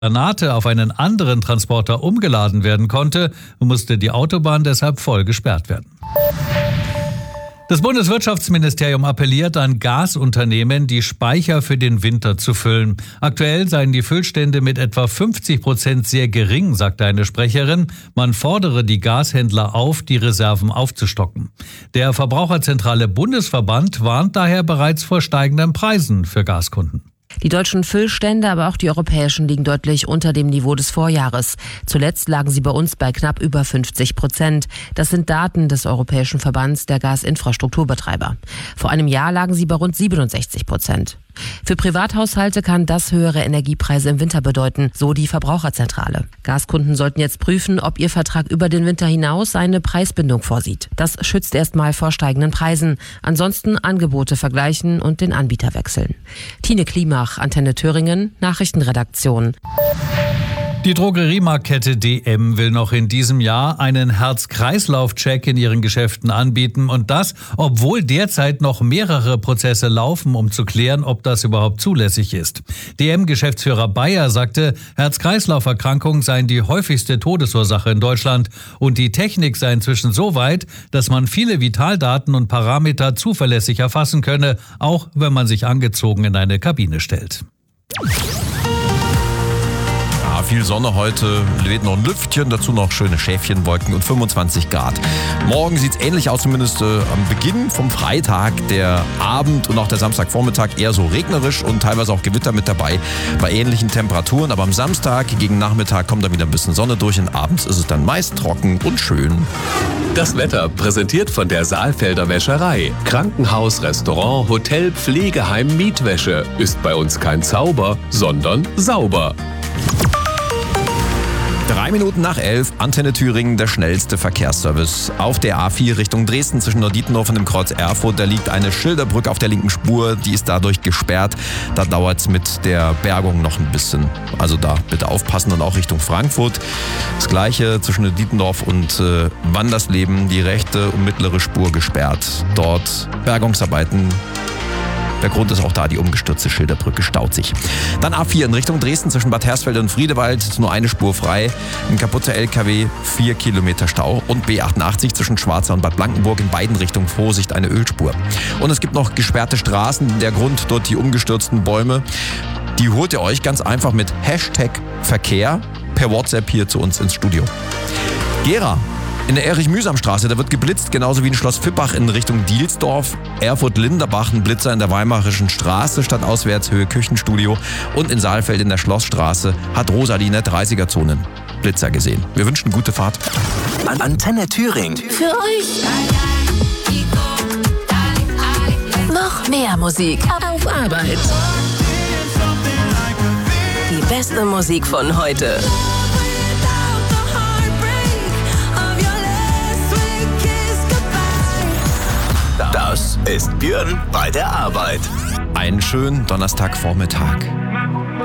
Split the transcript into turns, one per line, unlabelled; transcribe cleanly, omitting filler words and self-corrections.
Granate auf einen anderen Transporter umgeladen werden konnte, musste die Autobahn deshalb voll gesperrt werden. Das Bundeswirtschaftsministerium appelliert an Gasunternehmen, die Speicher für den Winter zu füllen. Aktuell seien die Füllstände mit etwa 50% sehr gering, sagte eine Sprecherin. Man fordere die Gashändler auf, die Reserven aufzustocken. Der Verbraucherzentrale Bundesverband warnt daher bereits vor steigenden Preisen für Gaskunden.
Die deutschen Füllstände, aber auch die europäischen, liegen deutlich unter dem Niveau des Vorjahres. Zuletzt lagen sie bei uns bei knapp über 50%. Das sind Daten des Europäischen Verbands der Gasinfrastrukturbetreiber. Vor einem Jahr lagen sie bei rund 67%. Für Privathaushalte kann das höhere Energiepreise im Winter bedeuten, so die Verbraucherzentrale. Gaskunden sollten jetzt prüfen, ob ihr Vertrag über den Winter hinaus eine Preisbindung vorsieht. Das schützt erstmal vor steigenden Preisen. Ansonsten Angebote vergleichen und den Anbieter wechseln. Tine Klimach, Antenne Thüringen, Nachrichtenredaktion.
Die Drogeriemarktkette DM will noch in diesem Jahr einen Herz-Kreislauf-Check in ihren Geschäften anbieten und das, obwohl derzeit noch mehrere Prozesse laufen, um zu klären, ob das überhaupt zulässig ist. DM-Geschäftsführer Bayer sagte, Herz-Kreislauf-Erkrankungen seien die häufigste Todesursache in Deutschland und die Technik sei inzwischen so weit, dass man viele Vitaldaten und Parameter zuverlässig erfassen könne, auch wenn man sich angezogen in eine Kabine stellt.
Viel Sonne heute, weht noch ein Lüftchen, dazu noch schöne Schäfchenwolken und 25 Grad. Morgen sieht es ähnlich aus, zumindest am Beginn vom Freitag. Der Abend und auch der Samstagvormittag eher so regnerisch und teilweise auch Gewitter mit dabei bei ähnlichen Temperaturen. Aber am Samstag gegen Nachmittag kommt dann wieder ein bisschen Sonne durch und abends ist es dann meist trocken und schön.
Das Wetter präsentiert von der Saalfelder Wäscherei. Krankenhaus, Restaurant, Hotel, Pflegeheim, Mietwäsche. Ist bei uns kein Zauber, sondern sauber.
3 Minuten nach 11, Antenne Thüringen, der schnellste Verkehrsservice. Auf der A4 Richtung Dresden zwischen Norddietendorf und dem Kreuz Erfurt, da liegt eine Schilderbrücke auf der linken Spur, die ist dadurch gesperrt. Da dauert es mit der Bergung noch ein bisschen. Also da bitte aufpassen und auch Richtung Frankfurt. Das gleiche zwischen Norddietendorf und Wandersleben, die rechte und mittlere Spur gesperrt. Dort Bergungsarbeiten. Der Grund ist auch da, die umgestürzte Schilderbrücke staut sich. Dann A4 in Richtung Dresden zwischen Bad Hersfeld und Friedewald, nur eine Spur frei. Ein kaputter LKW, 4 Kilometer Stau. Und B88 zwischen Schwarza und Bad Blankenburg in beiden Richtungen, Vorsicht, eine Ölspur. Und es gibt noch gesperrte Straßen. Der Grund dort die umgestürzten Bäume. Die holt ihr euch ganz einfach mit #Verkehr per WhatsApp hier zu uns ins Studio. Gera. In der Erich-Mühsam-Straße, da wird geblitzt, genauso wie in Schloss Fippach in Richtung Dielsdorf. Erfurt-Linderbach, ein Blitzer in der Weimarischen Straße, stadtauswärts Höhe Küchenstudio. Und in Saalfeld in der Schlossstraße hat Rosaline 30er-Zonen Blitzer gesehen. Wir wünschen gute Fahrt.
Antenne Thüringen.
Für euch. Noch mehr Musik auf Arbeit. Die beste Musik von heute.
Das ist Björn bei der Arbeit.
Einen schönen Donnerstagvormittag.